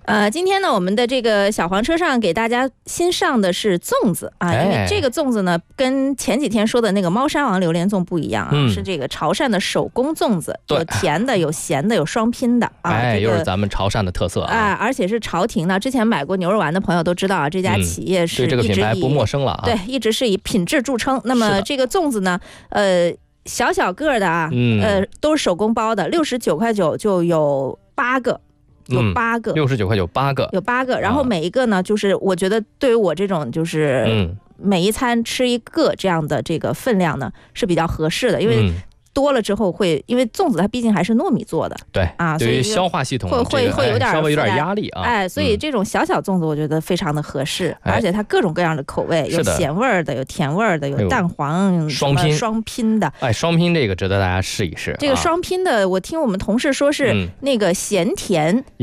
今天呢，我们的这个小黄车上给大家新上的是粽子啊，因为这个粽子呢，跟前几天说的那个猫山王榴莲粽不一样啊，是这个潮汕的手工粽子，有甜的，有咸的，有双拼的啊。 又是咱们潮汕的特色啊， 而且是朝廷呢，之前买过牛肉丸的朋友都知道啊，这家企业是对这个品牌不陌生了啊， 对，一直是以品质著称。那么这个粽子呢，小小个的啊，都是手工包的，69块9就有8个。有8个 ，69块9，有8个， 然后每一个呢，就是我觉得对于我这种就是每一餐吃一个这样的这个分量呢是比较合适的，因为多了之后会，因为粽子它毕竟还是糯米做的， 对啊， 对于消化系统会有点稍微有点压力啊， 所以这种小粽子我觉得非常的合适，而且它各种各样的口味，有咸味儿的，有甜味儿的，有蛋黄双拼的， 双拼这个值得大家试一试。 这个双拼的，我听我们同事说是那个咸甜。